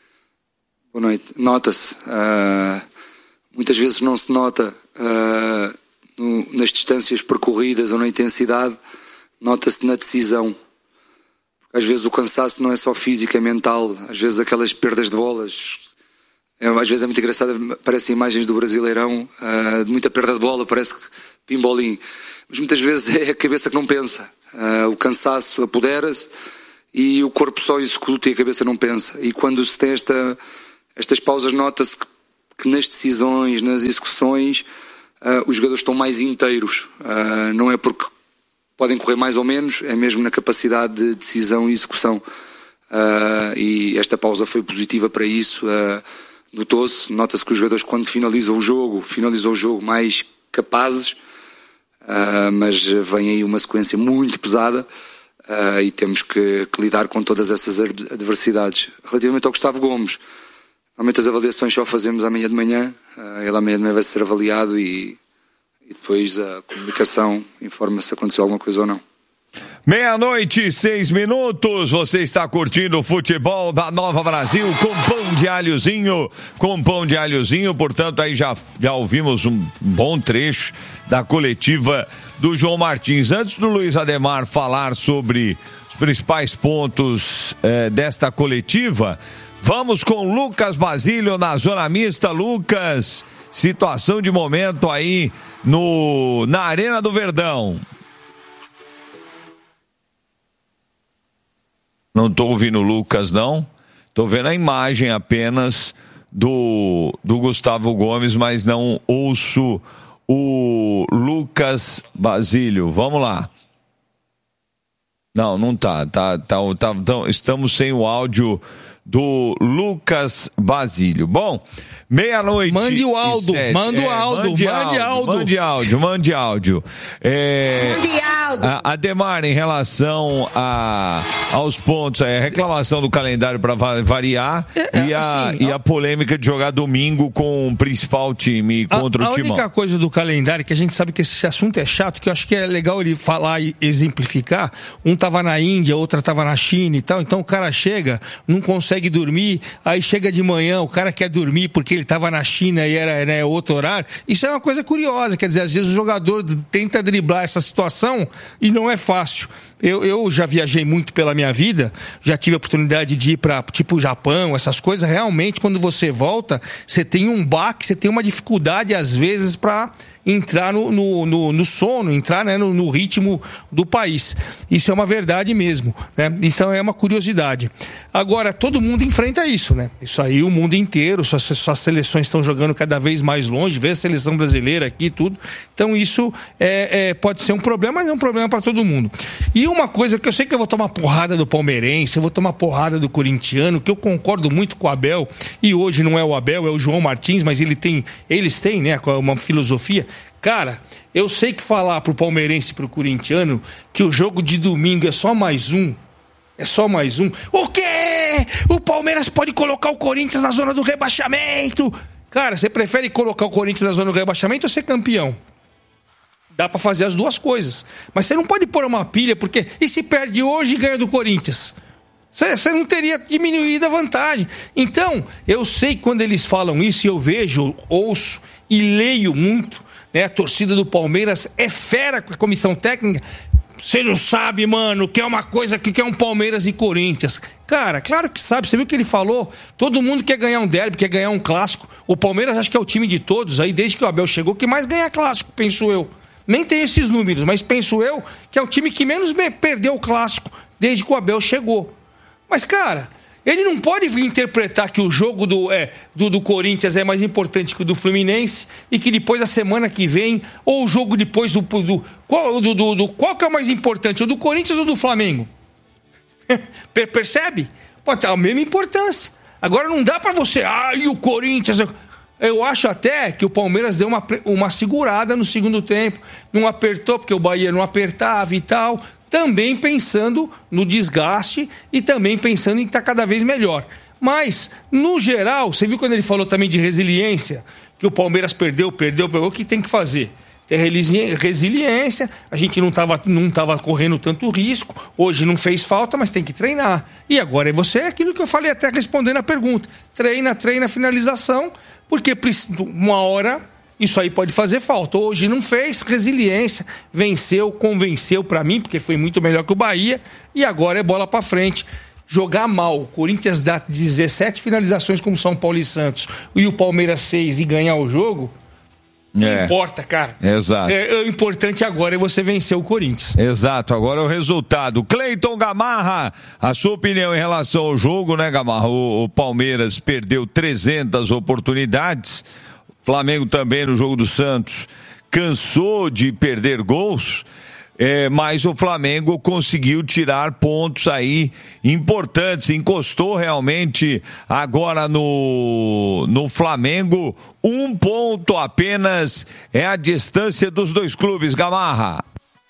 Boa noite. Nota-se. Uh, muitas vezes não se nota... Uh, No, nas distâncias percorridas ou na intensidade, nota-se na decisão. Porque às vezes o cansaço não é só físico, é mental. Às vezes aquelas perdas de bolas, é, às vezes é muito engraçado, aparecem imagens do Brasileirão uh, de muita perda de bola, parece que pimbolim. Mas muitas vezes é a cabeça que não pensa. Uh, o cansaço apodera-se e o corpo só executa e a cabeça não pensa. E quando se tem esta, estas pausas, nota-se que, que nas decisões, nas execuções, Uh, os jogadores estão mais inteiros, uh, não é porque podem correr mais ou menos, é mesmo na capacidade de decisão e execução, uh, e esta pausa foi positiva para isso. Uh, notou-se, nota-se que os jogadores, quando finalizam o jogo, finalizam o jogo mais capazes, uh, mas vem aí uma sequência muito pesada, uh, e temos que, que lidar com todas essas adversidades. Relativamente ao Gustavo Gomes, normalmente as avaliações só fazemos amanhã de manhã, uh, ele amanhã de manhã vai ser avaliado e, e depois a comunicação informa se aconteceu alguma coisa ou não. Meia-noite, seis minutos, você está curtindo o futebol da Nova Brasil com pão de alhozinho, com pão de alhozinho, portanto aí já, já ouvimos um bom trecho da coletiva do João Martins. Antes do Luiz Ademar falar sobre os principais pontos eh, desta coletiva, Vamos com Lucas Basílio na zona mista. Lucas, situação de momento aí no, na Arena do Verdão. Não tô ouvindo o Lucas, não. Tô vendo a imagem apenas do, do Gustavo Gomes, mas não ouço o Lucas Basílio. Vamos lá. Não, não tá. tá, tá, tá, tá estamos sem o áudio do Lucas Basílio. Bom, meia-noite. Mande o Aldo, manda o Aldo, mande mande áudio, mande áudio, mande áudio. É, Mande áudio. a, Ademar, em relação a, aos pontos, é, reclamação do calendário para variar é, e, a, assim, e a polêmica de jogar domingo com o principal time contra a, o Timão. A única coisa do calendário, que a gente sabe que esse assunto é chato, que eu acho que é legal ele falar e exemplificar. Um tava na Índia, outra tava na China e tal, então o cara chega, não consegue dormir, aí chega de manhã, o cara quer dormir porque ele estava na China e era, né, outro horário. Isso é uma coisa curiosa, quer dizer, às vezes o jogador tenta driblar essa situação e não é fácil. Eu, eu já viajei muito pela minha vida, já tive a oportunidade de ir para tipo Japão, essas coisas. Realmente, quando você volta, você tem um baque, você tem uma dificuldade às vezes para entrar no, no, no, no sono, entrar, né, no, no ritmo do país. Isso é uma verdade mesmo, né? Isso é uma curiosidade. Agora, todo mundo enfrenta isso, né? Isso aí, o mundo inteiro, suas, suas seleções estão jogando cada vez mais longe, vê a seleção brasileira aqui, tudo. Então, isso é, é, pode ser um problema, mas é um problema para todo mundo. E uma coisa que eu sei que eu vou tomar porrada do palmeirense, eu vou tomar porrada do corintiano, que eu concordo muito com o Abel, e hoje não é o Abel, é o João Martins, mas ele tem, eles têm, né, uma filosofia. Cara, eu sei que falar pro palmeirense e pro corintiano que o jogo de domingo é só mais um, é só mais um. O quê? O Palmeiras pode colocar o Corinthians na zona do rebaixamento? Cara, você prefere colocar o Corinthians na zona do rebaixamento ou ser campeão? Dá pra fazer as duas coisas. Mas você não pode pôr uma pilha, porque... E se perde hoje e ganha do Corinthians? Você não teria diminuído a vantagem. Então, eu sei que quando eles falam isso, e eu vejo, ouço e leio muito, né? A torcida do Palmeiras é fera com a comissão técnica. Você não sabe, mano, que é uma coisa que é um Palmeiras e Corinthians. Cara, claro que sabe. Você viu o que ele falou? Todo mundo quer ganhar um derby, quer ganhar um clássico. O Palmeiras acho que é o time de todos aí, desde que o Abel chegou, que mais ganha clássico, penso eu. Nem tem esses números, mas penso eu que é o time que menos perdeu o clássico desde que o Abel chegou. Mas, cara, ele não pode vir interpretar que o jogo do, é, do, do Corinthians é mais importante que o do Fluminense e que depois, a semana que vem, ou o jogo depois do... do, qual, do, do, do qual que é o mais importante, o do Corinthians ou do Flamengo? Percebe? Pode ter a mesma importância. Agora não dá pra você... Ah, e o Corinthians... Eu acho até que o Palmeiras deu uma, uma segurada no segundo tempo. Não apertou, porque o Bahia não apertava e tal. Também pensando no desgaste e também pensando em estar cada vez melhor. Mas, no geral, você viu quando ele falou também de resiliência, que o Palmeiras perdeu, perdeu, perdeu, o que tem que fazer? Ter resiliência, a gente não estava não tava correndo tanto risco, hoje não fez falta, mas tem que treinar. E agora é você, aquilo que eu falei até respondendo a pergunta. Treina, treina, finalização, porque uma hora isso aí pode fazer falta. Hoje não fez, resiliência, venceu, convenceu para mim, porque foi muito melhor que o Bahia, e agora é bola para frente. Jogar mal, o Corinthians dá dezessete finalizações como São Paulo e Santos, e o Palmeiras seis e ganhar o jogo, não é. importa, cara. Exato. É, o importante agora é você vencer o Corinthians. Exato, agora é o resultado. Cleiton Gamarra, a sua opinião em relação ao jogo, né, Gamarra? O, o Palmeiras perdeu trezentas oportunidades, Flamengo também no jogo do Santos cansou de perder gols, é, mas o Flamengo conseguiu tirar pontos aí importantes, encostou realmente agora no, no Flamengo, um ponto apenas é a distância dos dois clubes, Gamarra.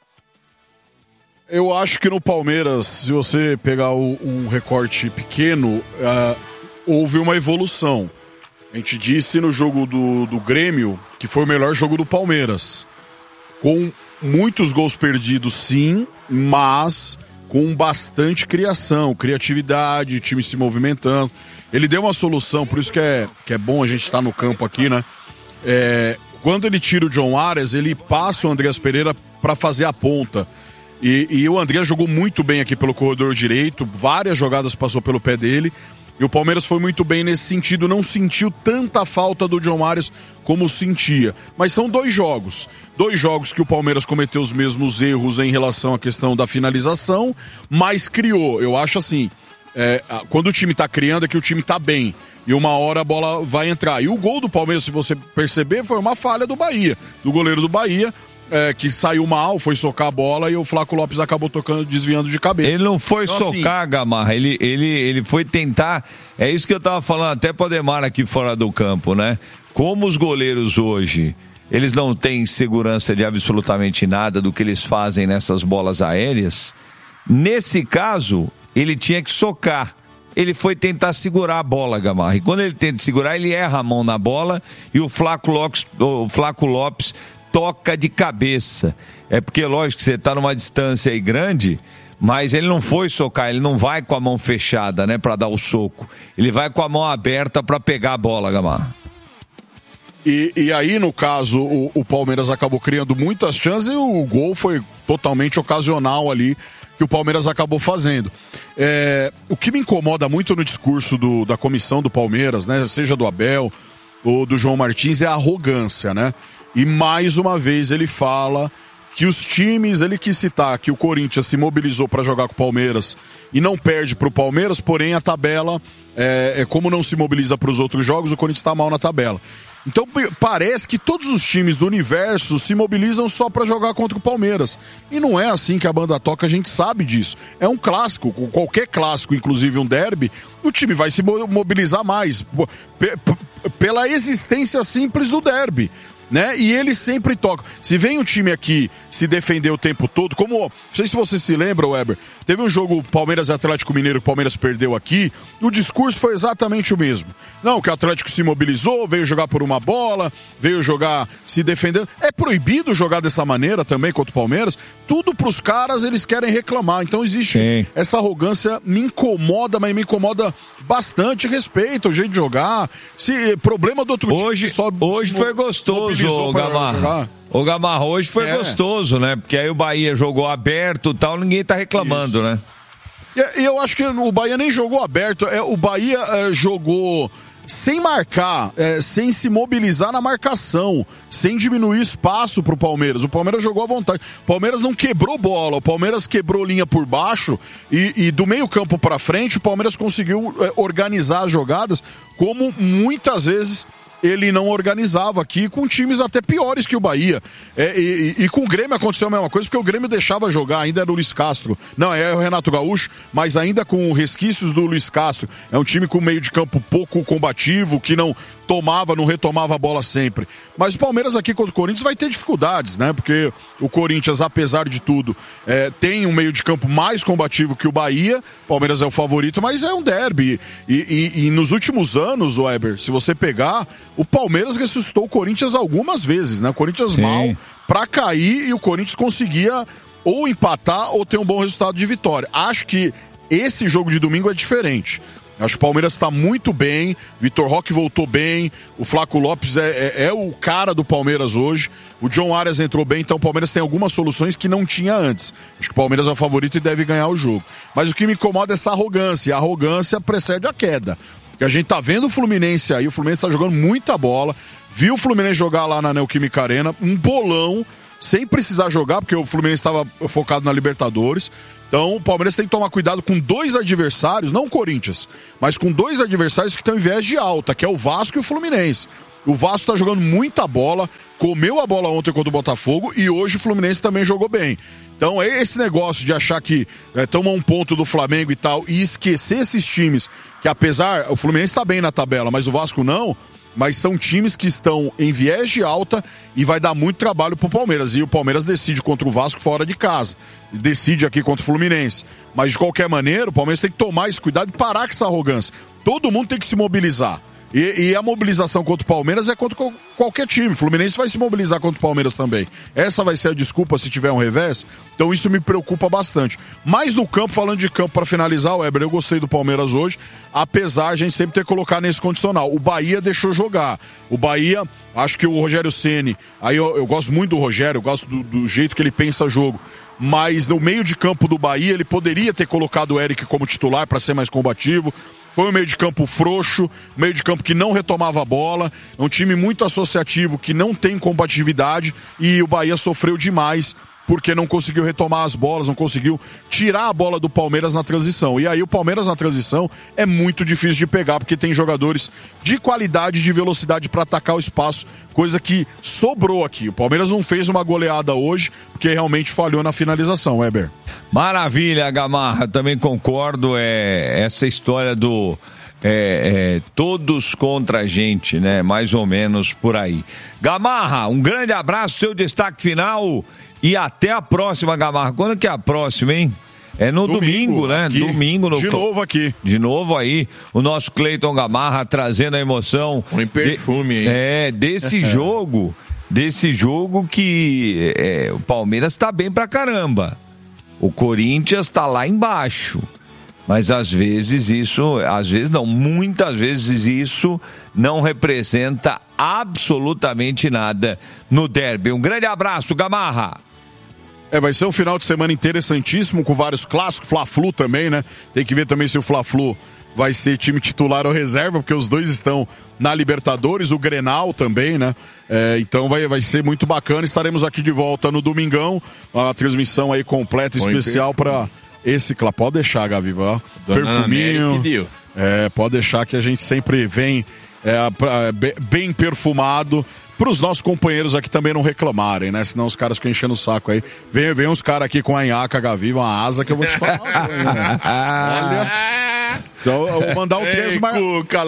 Eu acho que no Palmeiras, se você pegar o, um recorte pequeno, uh, houve uma evolução. A gente disse no jogo do, do Grêmio que foi o melhor jogo do Palmeiras. Com muitos gols perdidos, sim, mas com bastante criação, criatividade, o time se movimentando. Ele deu uma solução, por isso que é, que é bom a gente estar no campo aqui, né? É, quando ele tira o John Arias, ele passa o Andreas Pereira para fazer a ponta. E, e o Andreas jogou muito bem aqui pelo corredor direito, várias jogadas passou pelo pé dele. E o Palmeiras foi muito bem nesse sentido, não sentiu tanta falta do John Arias como sentia. Mas são dois jogos. Dois jogos que o Palmeiras cometeu os mesmos erros em relação à questão da finalização, mas criou. Eu acho assim, é, quando o time tá criando é que o time tá bem. E uma hora a bola vai entrar. E o gol do Palmeiras, se você perceber, foi uma falha do Bahia, do goleiro do Bahia. É, que saiu mal, foi socar a bola e o Flaco Lopes acabou tocando, desviando de cabeça. Ele não foi então, socar, assim... Gamarra, ele, ele, ele foi tentar, é isso que eu tava falando até pro Ademar aqui fora do campo, né? Como os goleiros hoje, eles não têm segurança de absolutamente nada do que eles fazem nessas bolas aéreas, nesse caso, ele tinha que socar. Ele foi tentar segurar a bola, Gamarra. E quando ele tenta segurar, ele erra a mão na bola e o Flaco Lopes, o Flaco Lopes toca de cabeça. É porque, lógico, que você está numa distância aí grande, mas ele não foi socar, ele não vai com a mão fechada, né, para dar o soco. Ele vai com a mão aberta para pegar a bola, Gamarra. E, e aí, no caso, o, o Palmeiras acabou criando muitas chances e o gol foi totalmente ocasional ali, que o Palmeiras acabou fazendo. É, o que me incomoda muito no discurso do, da comissão do Palmeiras, né, seja do Abel ou do João Martins, é a arrogância, né? E mais uma vez ele fala que os times, ele quis citar que o Corinthians se mobilizou para jogar com o Palmeiras e não perde para o Palmeiras, porém a tabela, é, é como não se mobiliza para os outros jogos, o Corinthians está mal na tabela. Então parece que todos os times do universo se mobilizam só para jogar contra o Palmeiras. E não é assim que a banda toca, a gente sabe disso. É um clássico, qualquer clássico, inclusive um derby, o time vai se mobilizar mais pela existência simples do derby. Né? E eles sempre tocam. Se vem um time aqui se defender o tempo todo, como, não sei se você se lembra, Weber, teve um jogo Palmeiras e Atlético Mineiro que o Palmeiras perdeu aqui, e o discurso foi exatamente o mesmo. Não, que o Atlético se mobilizou, veio jogar por uma bola, veio jogar se defendendo. É proibido jogar dessa maneira também contra o Palmeiras. Tudo pros caras, eles querem reclamar. Então existe Sim. essa arrogância, me incomoda, mas me incomoda bastante. Respeito o jeito de jogar. Se problema do outro hoje, time só hoje foi gostoso, ô Gamarra. Ô Gamarra, hoje foi é. gostoso, né? Porque aí o Bahia jogou aberto e tal, ninguém tá reclamando, Isso. né? E eu acho que o Bahia nem jogou aberto. O Bahia é, jogou sem marcar, é, sem se mobilizar na marcação, sem diminuir espaço pro Palmeiras. O Palmeiras jogou à vontade. O Palmeiras não quebrou bola, o Palmeiras quebrou linha por baixo e, e do meio campo pra frente o Palmeiras conseguiu é, organizar as jogadas como muitas vezes ele não organizava aqui com times até piores que o Bahia. É, e, e, e com o Grêmio aconteceu a mesma coisa, porque o Grêmio deixava jogar, ainda era o Luiz Castro. Não, é o Renato Gaúcho, mas ainda com resquícios do Luiz Castro. É um time com meio de campo pouco combativo, que não tomava, não retomava a bola sempre. Mas o Palmeiras aqui contra o Corinthians vai ter dificuldades, né? Porque o Corinthians, apesar de tudo, é, tem um meio de campo mais combativo que o Bahia. O Palmeiras é o favorito, mas é um derby. E, e, e nos últimos anos, Weber, se você pegar, o Palmeiras ressuscitou o Corinthians algumas vezes, né? O Corinthians Sim. mal pra cair e o Corinthians conseguia ou empatar ou ter um bom resultado de vitória. Acho que esse jogo de domingo é diferente. Acho que o Palmeiras está muito bem, Vitor Roque voltou bem, o Flaco Lopes é, é, é o cara do Palmeiras hoje, o John Arias entrou bem, então o Palmeiras tem algumas soluções que não tinha antes. Acho que o Palmeiras é o favorito e deve ganhar o jogo. Mas o que me incomoda é essa arrogância, e a arrogância precede a queda. Porque a gente tá vendo o Fluminense aí, o Fluminense tá jogando muita bola, viu o Fluminense jogar lá na Neoquímica Arena, um bolão, sem precisar jogar, porque o Fluminense estava focado na Libertadores. Então o Palmeiras tem que tomar cuidado com dois adversários, não o Corinthians, mas com dois adversários que estão em viés de alta, que é o Vasco e o Fluminense. O Vasco tá jogando muita bola, comeu a bola ontem contra o Botafogo e hoje o Fluminense também jogou bem. Então esse negócio de achar que é, toma um ponto do Flamengo e tal e esquecer esses times, que apesar, o Fluminense tá bem na tabela, mas o Vasco não, mas são times que estão em viés de alta e vai dar muito trabalho pro Palmeiras. E o Palmeiras decide contra o Vasco fora de casa, decide aqui contra o Fluminense. Mas de qualquer maneira, o Palmeiras tem que tomar esse cuidado e parar com essa arrogância. Todo mundo tem que se mobilizar. E, e a mobilização contra o Palmeiras é contra qualquer time. O Fluminense vai se mobilizar contra o Palmeiras também. Essa vai ser a desculpa se tiver um revés. Então isso me preocupa bastante. Mas no campo, falando de campo para finalizar, Weber, eu gostei do Palmeiras hoje, apesar de a gente sempre ter colocado nesse condicional. O Bahia deixou jogar. O Bahia, acho que o Rogério Ceni, aí eu, eu gosto muito do Rogério, eu gosto do, do jeito que ele pensa jogo. Mas no meio de campo do Bahia ele poderia ter colocado o Eric como titular para ser mais combativo. Foi um meio de campo frouxo, meio de campo que não retomava a bola, um time muito associativo que não tem combatividade e o Bahia sofreu demais porque não conseguiu retomar as bolas, não conseguiu tirar a bola do Palmeiras na transição. E aí o Palmeiras na transição é muito difícil de pegar, porque tem jogadores de qualidade e de velocidade para atacar o espaço, coisa que sobrou aqui. O Palmeiras não fez uma goleada hoje, porque realmente falhou na finalização, Weber. Maravilha, Gamarra, também concordo, é essa história do... É, é, todos contra a gente, né? Mais ou menos por aí. Gamarra, um grande abraço, seu destaque final e até a próxima, Gamarra. Quando que é a próxima, hein? É no domingo, domingo né? Aqui. Domingo. No... De novo aqui. De novo aí, o nosso Cleiton Gamarra trazendo a emoção. Um perfume, de... É, desse jogo, desse jogo que é, o Palmeiras tá bem pra caramba. O Corinthians tá lá embaixo. Mas às vezes isso, às vezes não, muitas vezes isso não representa absolutamente nada no derby. Um grande abraço, Gamarra. É, vai ser um final de semana interessantíssimo, com vários clássicos, Fla-Flu também, né? Tem que ver também se o Fla-Flu vai ser time titular ou reserva, porque os dois estão na Libertadores, o Grenal também, né? É, então vai, vai ser muito bacana, estaremos aqui de volta no domingão, uma transmissão aí completa, especial para... Esse, pode deixar, Gaviva, perfuminho, é, pode deixar que a gente sempre vem é, pra, bem perfumado para os nossos companheiros aqui também não reclamarem, né? Senão os caras ficam enchendo o saco aí. Vem, vem uns caras aqui com a nhaca, Gaviva, uma asa que eu vou te falar. Né? Olha... Então eu vou mandar um Ei, três mar...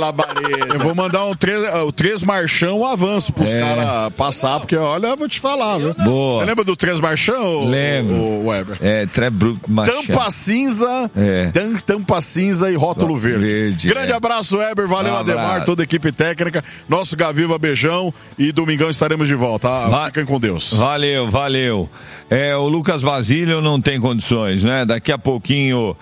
Eu vou mandar um três, o três marchão, um avanço pros é. caras passar, porque olha, eu vou te falar, viu? Boa. Você lembra do três marchão? Lembro. O Weber? É, três bruto marchão. Tampa cinza, é. tampa cinza e rótulo verde. verde. Grande é. abraço, Weber, valeu, um Ademar, toda a equipe técnica, nosso Gaviva, beijão, e domingão estaremos de volta, tá? Va- Fiquem com Deus. Valeu, valeu. É, o Lucas Basílio não tem condições, né? Daqui a pouquinho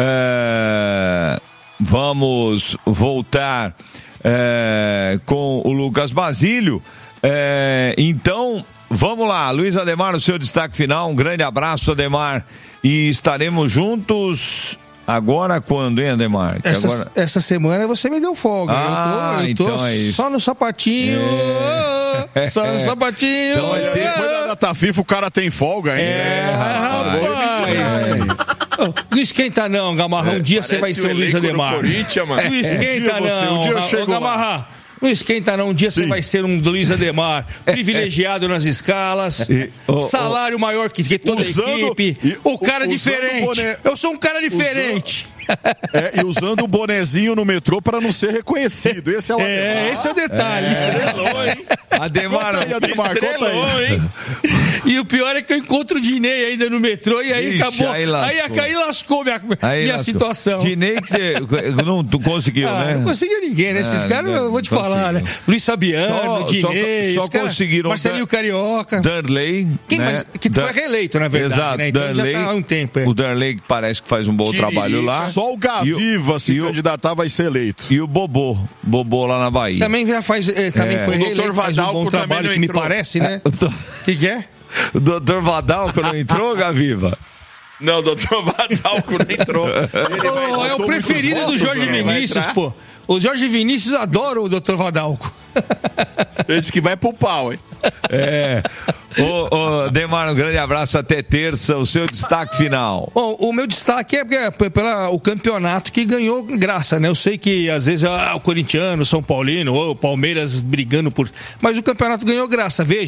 é, vamos voltar é, com o Lucas Basílio. É, então, vamos lá, Luiz Ademar, o seu destaque final. Um grande abraço, Ademar. E estaremos juntos agora quando, hein, Ademar? Essa, agora... essa semana você me deu folga. Ah, eu tô, eu tô então é isso. só no sapatinho. É. Só no sapatinho. Então, é. Depois da data FIFA o cara tem folga ainda. É, rapaz. Não esquenta não, Gamarra. Um dia você vai ser o Luiz Ademar. Não esquenta não. Um dia eu chego Gamarra. Não esquenta não, um dia Sim. você vai ser um Luiz Ademar, privilegiado nas escalas, e, oh, salário oh, maior que, que toda usando, a equipe, e, o cara diferente. Boné, eu sou um cara diferente. Usando, é, e usando o bonezinho no metrô para não ser reconhecido. Esse é o Ademar. É, esse é o detalhe. É. Estrelou, hein? Ademar, aí, Ademar, estrelou, hein? E o pior é que eu encontro o Dinei ainda no metrô e aí Ixi, acabou. Aí lascou, aí, aí lascou minha, aí minha lascou. situação. Dinei que não tu conseguiu, ah, né? Não conseguiu ninguém, né? Esses ah, caras, eu vou te conseguiu. falar, né? Luiz Fabiano, Dinei, só, só conseguiram. Marcelinho Carioca. Darley. Quem, né? mas, que Dar... foi reeleito, na verdade. Exato, né? Então Darley, já tá há um tempo. É. O Darley que parece que faz um bom Tiri, trabalho lá. Só o Gaviva se e candidatar vai ser eleito. E o Bobô. Bobô lá na Bahia. Também já faz. Também é. foi o doutor Vadalco um bom trabalho, que me parece, né? O que, que é? O doutor Vadalco não entrou, Gaviva? Não, o doutor Vadalco não entrou. Ele oh, é o preferido do Jorge Vinícius, pô. O Jorge Vinícius adora o doutor Vadalco. Ele disse que vai pro pau, hein? É. Ô, ô, Demar, um grande abraço, até terça. O seu destaque final. Bom, o meu destaque é pelo campeonato que ganhou graça, né? Eu sei que às vezes ah, o corintiano, o São Paulino, ou o Palmeiras brigando por. Mas o campeonato ganhou graça. Veja.